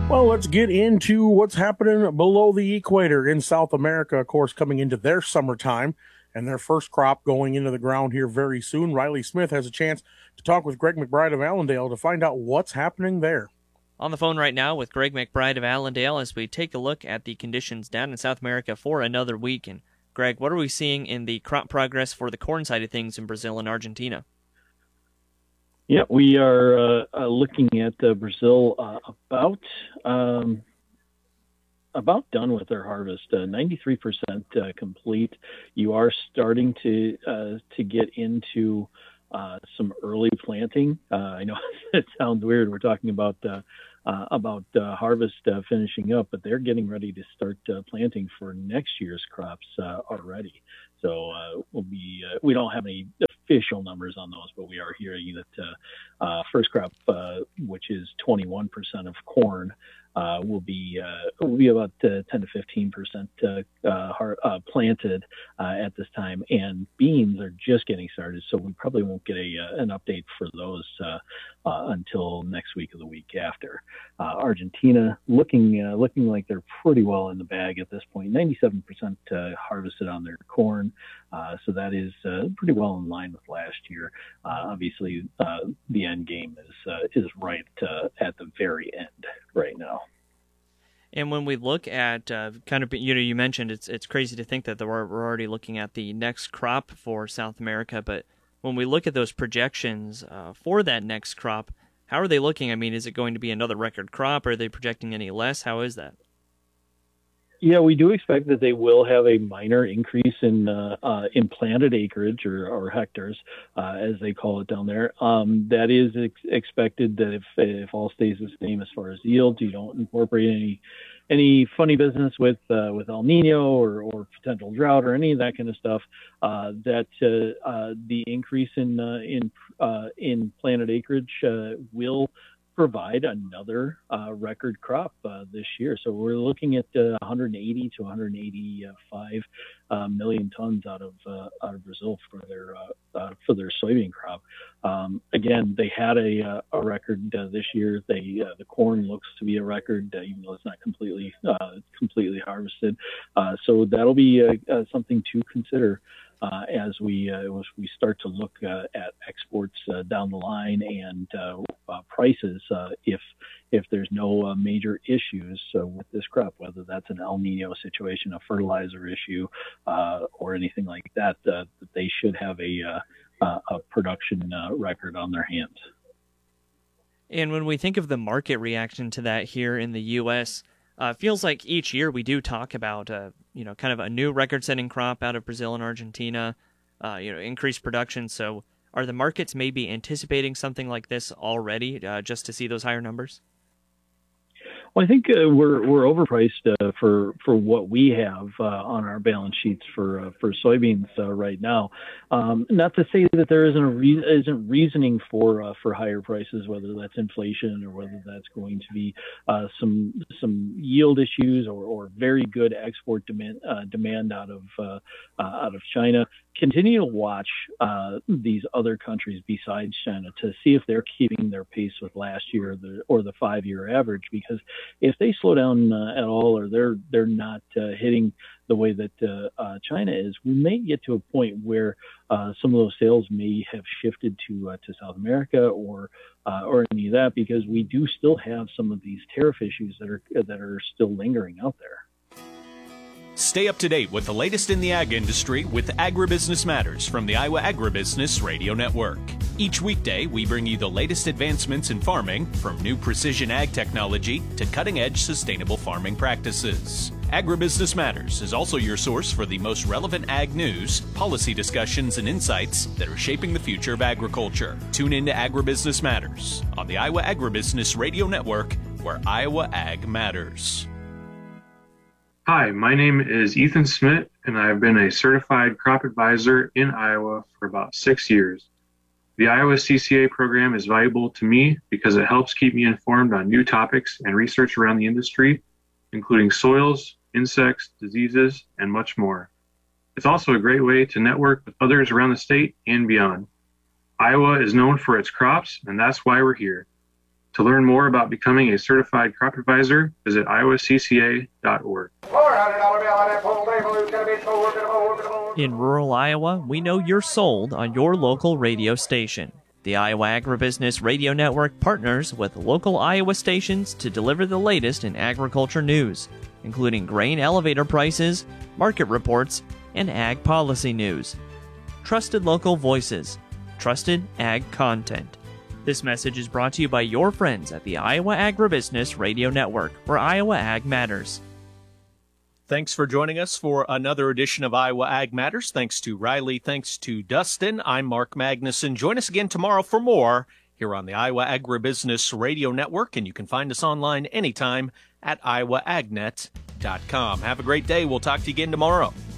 Well, let's get into what's happening below the equator in South America, of course, coming into their summertime and their first crop going into the ground here very soon. Riley Smith has a chance to talk with Greg McBride of Allendale to find out what's happening there. On the phone right now with Greg McBride of Allendale as we take a look at the conditions down in South America for another week. And Greg, what are we seeing in the crop progress for the corn side of things in Brazil and Argentina? Yeah, we are looking at Brazil about done with their harvest, 93% complete. You are starting to get into some early planting. I know it sounds weird. We're talking about harvest finishing up, but they're getting ready to start planting for next year's crops already. So we don't have any official numbers on those, but we are hearing that first crop, which is 21% of corn, will be about 10 to 15% planted at this time, and beans are just getting started, so we probably won't get an update for those until next week or the week after. Argentina looking like they're pretty well in the bag at this point. 97% harvested on their corn, so that is pretty well in line with last year. Obviously, the end game is right at the very end right now. And when we look at you mentioned it's crazy to think that we're already looking at the next crop for South America, but when we look at those projections for that next crop, how are they looking? I mean, is it going to be another record crop? Are they projecting any less? How is that? Yeah, we do expect that they will have a minor increase in planted acreage or hectares, as they call it down there. That is expected that if all stays the same as far as yields, you don't incorporate any funny business with El Nino or potential drought or any of that kind of stuff, that the increase in planted acreage will provide another record crop this year. So we're looking at 180 to 185 million tons out of Brazil for their soybean crop. Again, they had a record this year. The corn looks to be a record, even though it's not completely harvested. So that'll be something to consider as we start to look at exports down the line and prices if there's no major issues with this crop, whether that's an El Nino situation, a fertilizer issue, or anything like that, that they should have a production record on their hands. And when we think of the market reaction to that here in the U.S., it feels like each year we do talk about, kind of a new record-setting crop out of Brazil and Argentina, increased production. So are the markets maybe anticipating something like this already, just to see those higher numbers? Well, I think we're overpriced for what we have on our balance sheets for soybeans right now. Not to say that there isn't reasoning for higher prices, whether that's inflation or whether that's going to be some yield issues or very good export demand out of China. Continue to watch these other countries besides China to see if they're keeping their pace with last year or the 5-year average, because if they slow down at all, or they're not hitting the way that China is, we may get to a point where some of those sales may have shifted to South America or any of that, because we do still have some of these tariff issues that are still lingering out there. Stay up to date with the latest in the ag industry with Agribusiness Matters from the Iowa Agribusiness Radio Network. Each weekday, we bring you the latest advancements in farming, from new precision ag technology to cutting-edge sustainable farming practices. Agribusiness Matters is also your source for the most relevant ag news, policy discussions, and insights that are shaping the future of agriculture. Tune in to Agribusiness Matters on the Iowa Agribusiness Radio Network, where Iowa Ag matters. Hi, my name is Ethan Smith, and I have been a certified crop advisor in Iowa for about 6 years. The Iowa CCA program is valuable to me because it helps keep me informed on new topics and research around the industry, including soils, insects, diseases, and much more. It's also a great way to network with others around the state and beyond. Iowa is known for its crops, and that's why we're here. To learn more about becoming a certified crop advisor, visit iowacca.org. In rural Iowa, we know you're sold on your local radio station. The Iowa Agribusiness Radio Network partners with local Iowa stations to deliver the latest in agriculture news, including grain elevator prices, market reports, and ag policy news. Trusted local voices, trusted ag content. This message is brought to you by your friends at the Iowa Agribusiness Radio Network, where Iowa Ag matters. Thanks for joining us for another edition of Iowa Ag Matters. Thanks to Riley. Thanks to Dustin. I'm Mark Magnuson. Join us again tomorrow for more here on the Iowa Agribusiness Radio Network, and you can find us online anytime at iowaagnet.com. Have a great day. We'll talk to you again tomorrow.